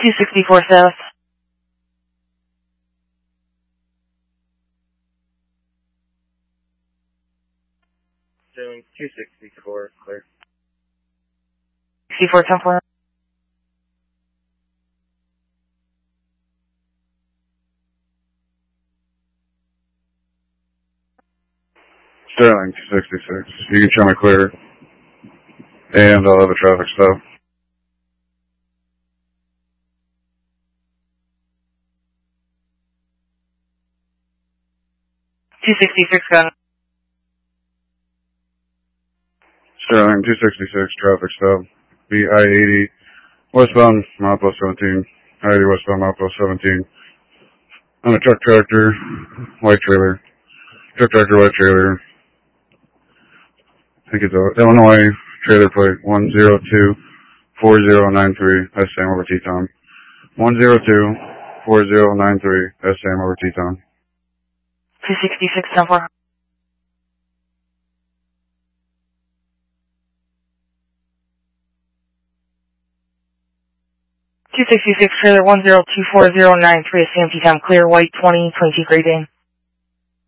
264 South. Sterling 264, clear. 64 10-4. Sterling 266. You can show me clear. And I'll have a traffic stop. Gun. Sterling 266, traffic stop. I-80, westbound, milepost 17. I-80 westbound, milepost 17. On a truck tractor, white trailer. Truck tractor, white trailer. I think it's Illinois, trailer plate 1024093, that's Sam over Teton. 1024093, that's Sam over Teton. 266 10-4. Trailer 1024093 Sam Teton, clear, white 2022 Great Dane.